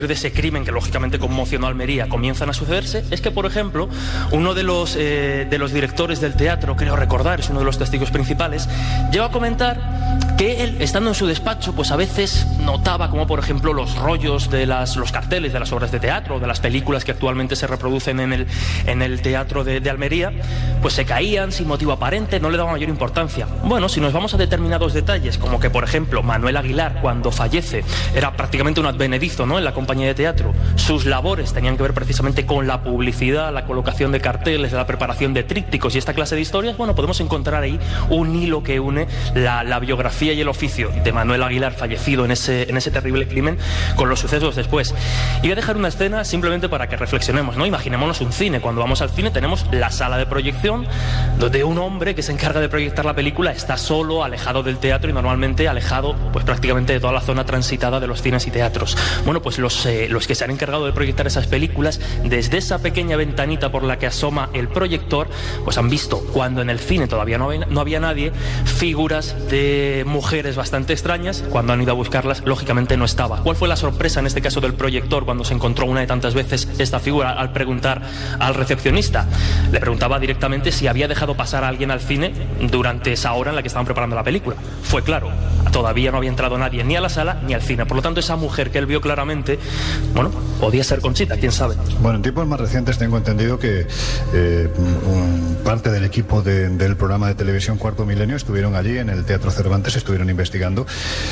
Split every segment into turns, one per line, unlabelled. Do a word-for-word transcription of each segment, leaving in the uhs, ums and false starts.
de ese crimen que lógicamente conmocionó a Almería comienzan a sucederse, es que, por ejemplo, uno de los, eh, de los directores del teatro, creo recordar, es uno de los testigos principales, llegó a comentar que él, estando en su despacho, pues a veces notaba como, por ejemplo, los rollos de las, los carteles de las obras de teatro, de las películas que actualmente se reproducen en el, en el teatro de, de Almería, pues se caían sin motivo aparente, no le daba mayor importancia. Bueno, si nos vamos a determinados detalles, como que, por ejemplo, Manuel Aguilar, cuando fallece, era prácticamente un advenedizo, ¿no?, en la compañía de teatro. Sus labores tenían que ver precisamente con la publicidad, la colocación de carteles, la preparación de trípticos y esta clase de historias. Bueno, podemos encontrar ahí un hilo que une la, la biografía y el oficio de Manuel Aguilar, fallecido en ese, en ese terrible crimen, con los sucesos después. Y voy a dejar una escena simplemente para que reflexionemos, ¿no? Imaginémonos un cine. Cuando vamos al cine tenemos la sala de proyección, donde un hombre que se encarga de proyectar la película está solo, alejado del teatro y normalmente alejado pues prácticamente de toda la zona transitada de los cines y teatros. Bueno, pues los Eh, los que se han encargado de proyectar esas películas, desde esa pequeña ventanita por la que asoma el proyector, pues han visto, cuando en el cine todavía no había, no había nadie, figuras de mujeres bastante extrañas. Cuando han ido a buscarlas, lógicamente no estaba. ¿Cuál fue la sorpresa en este caso del proyector cuando se encontró una de tantas veces esta figura al preguntar al recepcionista? Le preguntaba directamente si había dejado pasar a alguien al cine durante esa hora en la que estaban preparando la película. Fue claro, todavía no había entrado nadie ni a la sala ni al cine. Por lo tanto, esa mujer que él vio claramente, bueno, podía ser Conchita, quién sabe.
Bueno, en tiempos más recientes tengo entendido que eh, un, parte del equipo de, del programa de televisión Cuarto Milenio estuvieron allí en el Teatro Cervantes, estuvieron investigando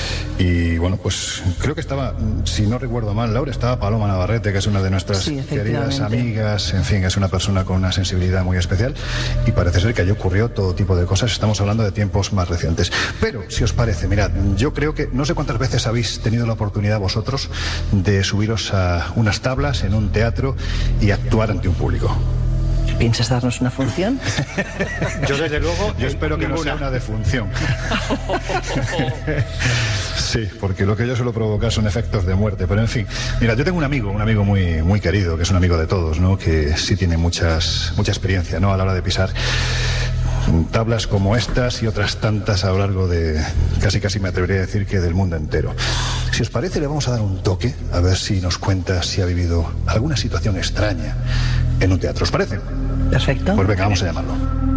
y bueno, pues creo que estaba, si no recuerdo mal, Laura, estaba Paloma Navarrete, que es una de nuestras
sí,
queridas amigas, en fin, es una persona con una sensibilidad muy especial y parece ser que allí ocurrió todo tipo de cosas. Estamos hablando de tiempos más recientes. Pero, si os parece, mirad, yo creo que no sé cuántas veces habéis tenido la oportunidad vosotros de subiros a unas tablas en un teatro y actuar ante un público.
¿Piensas darnos una función?
Yo desde luego...
Yo espero que ninguna. No sea una defunción. Sí, porque lo que yo suelo provocar son efectos de muerte. Pero en fin, mira, yo tengo un amigo, un amigo muy, muy querido, que es un amigo de todos, ¿no?, que sí tiene muchas, mucha experiencia, ¿no?, a la hora de pisar tablas como estas y otras tantas a lo largo de, casi casi me atrevería a decir que del mundo entero. Si os parece, le vamos a dar un toque, a ver si nos cuenta si ha vivido alguna situación extraña en un teatro. ¿Os parece?
Perfecto.
Pues venga, vamos a llamarlo.